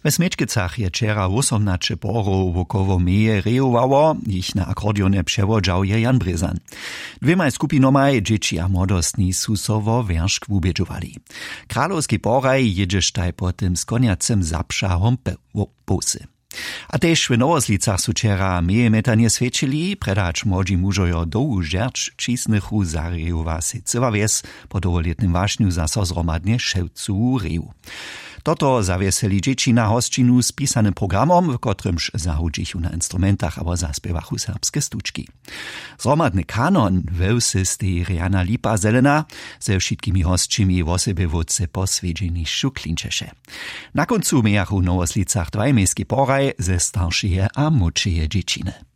We Smečkicach je wczera 18 porów wokoło meje rejowało, ich na akordionie przewodżał je Jan Brezan. Dwiema skupinomaj dzieci a młodostni su sowo wierszk wubědžowali. Kralowski poraj jedziesz taj potem z koniacem zapša hompe posy. A tež v Novoslicach su wczera meje metanie svedčili, predać młodzi mužojo dołu žerč čísnychu zarejowa se cywa wies po dowoletnym wašnju zaso zromadnie ševcu reju. Toto zawieseli dzieci na hosčinu z pisanym programom, w kotrymż zahudžichu na instrumentach abo zaspiewachu serbskie stučki. Zromadny kanon wełsy z tej Riana Lipa Zelena ze wszystkimi hosčimi wosebie wódce poswiedźenišću klinčeše. Na koncu mejachu w Novoslicach dwaj miejski poraj ze staršie a młodšie dzieciny.